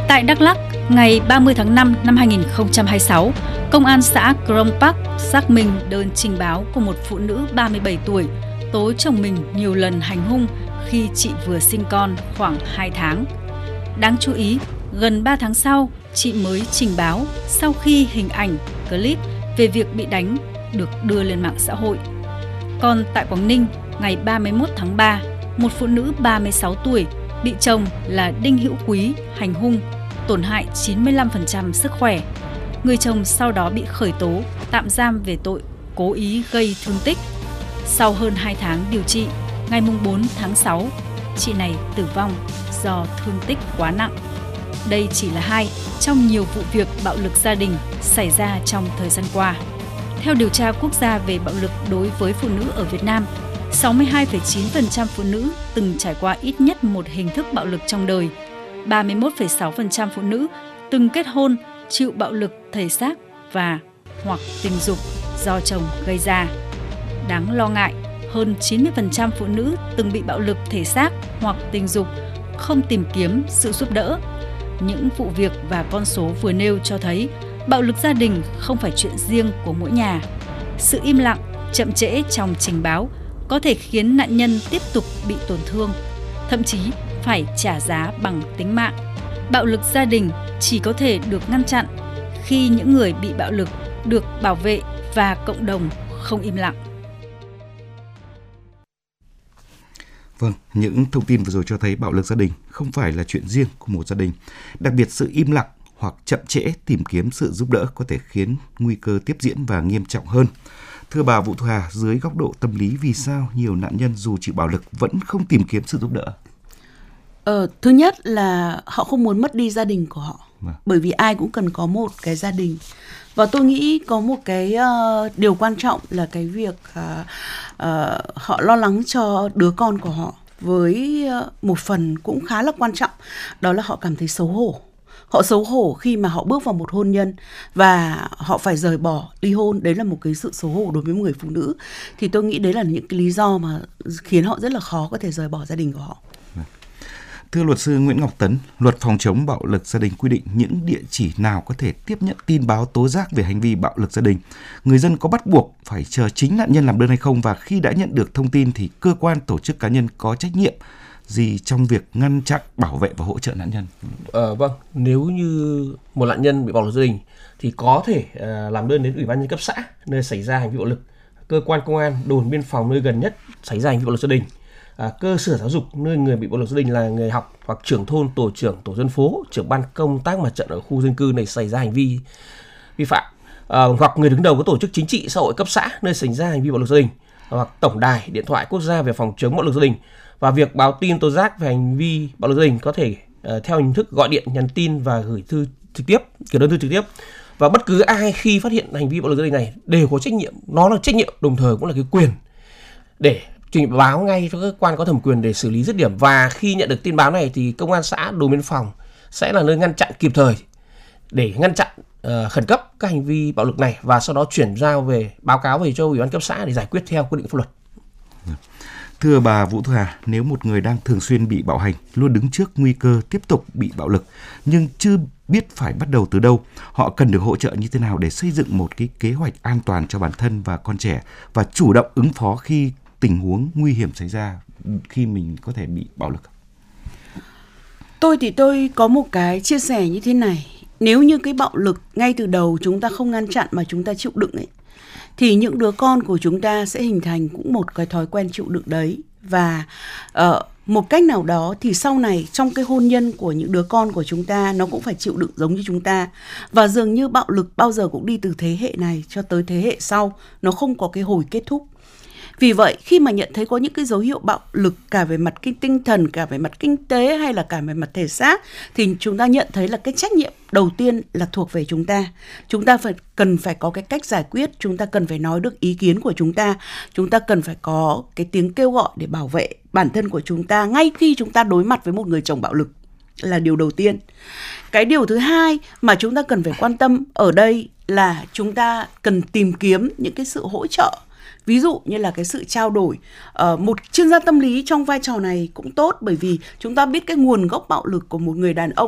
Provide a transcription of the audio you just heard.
Tại Đắk Lắk, ngày 30 tháng 5 năm 2026, Công an xã Krông Park xác minh đơn trình báo của một phụ nữ 37 tuổi tố chồng mình nhiều lần hành hung khi chị vừa sinh con khoảng 2 tháng. Đáng chú ý, gần 3 tháng sau, chị mới trình báo sau khi hình ảnh, clip về việc bị đánh được đưa lên mạng xã hội. Còn tại Quảng Ninh, ngày 31 tháng 3, một phụ nữ 36 tuổi bị chồng là Đinh Hữu Quý hành hung, tổn hại 95% sức khỏe. Người chồng sau đó bị khởi tố, tạm giam về tội cố ý gây thương tích. Sau hơn 2 tháng điều trị, ngày 4 tháng 6, chị này tử vong do thương tích quá nặng. Đây chỉ là hai trong nhiều vụ việc bạo lực gia đình xảy ra trong thời gian qua. Theo điều tra quốc gia về bạo lực đối với phụ nữ ở Việt Nam, 62,9% phụ nữ từng trải qua ít nhất một hình thức bạo lực trong đời. 31,6% phụ nữ từng kết hôn chịu bạo lực thể xác và hoặc tình dục do chồng gây ra. Đáng lo ngại, hơn 90% phụ nữ từng bị bạo lực thể xác hoặc tình dục không tìm kiếm sự giúp đỡ. Những vụ việc và con số vừa nêu cho thấy bạo lực gia đình không phải chuyện riêng của mỗi nhà. Sự im lặng, chậm trễ trong trình báo có thể khiến nạn nhân tiếp tục bị tổn thương, thậm chí phải trả giá bằng tính mạng. Bạo lực gia đình chỉ có thể được ngăn chặn khi những người bị bạo lực được bảo vệ và cộng đồng không im lặng. Vâng, những thông tin vừa rồi cho thấy bạo lực gia đình không phải là chuyện riêng của một gia đình. Đặc biệt sự im lặng hoặc chậm trễ tìm kiếm sự giúp đỡ có thể khiến nguy cơ tiếp diễn và nghiêm trọng hơn. Thưa bà Vũ Thu Hà, dưới góc độ tâm lý vì sao nhiều nạn nhân dù chịu bạo lực vẫn không tìm kiếm sự giúp đỡ? Thứ nhất là họ không muốn mất đi gia đình của họ. Bởi vì ai cũng cần có một cái gia đình. Và tôi nghĩ có một cái điều quan trọng là cái việc họ lo lắng cho đứa con của họ với một phần cũng khá là quan trọng. Đó là họ cảm thấy xấu hổ. Họ xấu hổ khi mà họ bước vào một hôn nhân và họ phải rời bỏ, ly hôn. Đấy là một cái sự xấu hổ đối với một người phụ nữ. Thì tôi nghĩ đấy là những cái lý do mà khiến họ rất là khó có thể rời bỏ gia đình của họ. Thưa luật sư Nguyễn Ngọc Tấn, luật phòng chống bạo lực gia đình quy định những địa chỉ nào có thể tiếp nhận tin báo tố giác về hành vi bạo lực gia đình. Người dân có bắt buộc phải chờ chính nạn nhân làm đơn hay không, và khi đã nhận được thông tin thì cơ quan tổ chức cá nhân có trách nhiệm gì trong việc ngăn chặn, bảo vệ và hỗ trợ nạn nhân? Vâng, nếu như một nạn nhân bị bạo lực gia đình thì có thể làm đơn đến Ủy ban nhân cấp xã nơi xảy ra hành vi bạo lực, cơ quan công an, đồn biên phòng nơi gần nhất xảy ra hành vi bạo lực gia đình, cơ sở giáo dục nơi người bị bạo lực gia đình là người học hoặc trưởng thôn, tổ trưởng tổ dân phố, trưởng ban công tác mặt trận ở khu dân cư này xảy ra hành vi vi phạm, hoặc người đứng đầu các tổ chức chính trị xã hội cấp xã nơi xảy ra hành vi bạo lực gia đình, hoặc tổng đài điện thoại quốc gia về phòng chống bạo lực gia đình. Và việc báo tin tố giác về hành vi bạo lực gia đình có thể theo hình thức gọi điện, nhắn tin và gửi thư trực tiếp, gửi đơn thư trực tiếp. Và bất cứ ai khi phát hiện hành vi bạo lực gia đình này đều có trách nhiệm, nó là trách nhiệm đồng thời cũng là cái quyền để trình báo ngay cho cơ quan có thẩm quyền để xử lý dứt điểm. Và khi nhận được tin báo này thì công an xã, đồn biên phòng sẽ là nơi ngăn chặn kịp thời để ngăn chặn khẩn cấp các hành vi bạo lực này, và sau đó chuyển giao về báo cáo về cho Ủy ban cấp xã để giải quyết theo quy định pháp luật. Thưa bà Vũ Thu Hà, nếu một người đang thường xuyên bị bạo hành, luôn đứng trước nguy cơ tiếp tục bị bạo lực, nhưng chưa biết phải bắt đầu từ đâu, họ cần được hỗ trợ như thế nào để xây dựng một cái kế hoạch an toàn cho bản thân và con trẻ và chủ động ứng phó khi tình huống nguy hiểm xảy ra khi mình có thể bị bạo lực? Tôi có một cái chia sẻ như thế này. Nếu như cái bạo lực ngay từ đầu chúng ta không ngăn chặn mà chúng ta chịu đựng ấy, thì những đứa con của chúng ta sẽ hình thành cũng một cái thói quen chịu đựng đấy. Và một cách nào đó thì sau này trong cái hôn nhân của những đứa con của chúng ta nó cũng phải chịu đựng giống như chúng ta. Và dường như bạo lực bao giờ cũng đi từ thế hệ này cho tới thế hệ sau, nó không có cái hồi kết thúc. Vì vậy khi mà nhận thấy có những cái dấu hiệu bạo lực cả về mặt tinh thần, cả về mặt kinh tế hay là cả về mặt thể xác, thì chúng ta nhận thấy là cái trách nhiệm đầu tiên là thuộc về chúng ta. Chúng ta cần phải có cái cách giải quyết, chúng ta cần phải nói được ý kiến của chúng ta cần phải có cái tiếng kêu gọi để bảo vệ bản thân của chúng ta ngay khi chúng ta đối mặt với một người chồng bạo lực là điều đầu tiên. Cái điều thứ hai mà chúng ta cần phải quan tâm ở đây là chúng ta cần tìm kiếm những cái sự hỗ trợ. Ví dụ như là cái sự trao đổi, một chuyên gia tâm lý trong vai trò này cũng tốt, bởi vì chúng ta biết cái nguồn gốc bạo lực của một người đàn ông